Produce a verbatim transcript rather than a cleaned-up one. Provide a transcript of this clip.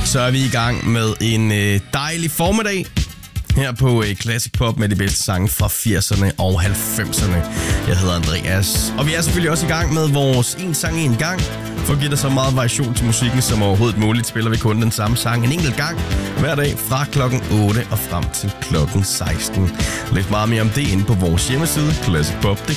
så er vi i gang med en øh, dejlig formiddag her på øh, Classic Pop med de bedste sange fra firserne og halvfemserne. Jeg hedder Andreas, og vi er selvfølgelig også i gang med vores en sang en gang. For at give dig så meget variation til musikken som overhovedet muligt, spiller vi kun den samme sang en enkelt gang hver dag fra klokken otte og frem til klokken seksten. Lidt meget mere om det inde på vores hjemmeside classic pop punktum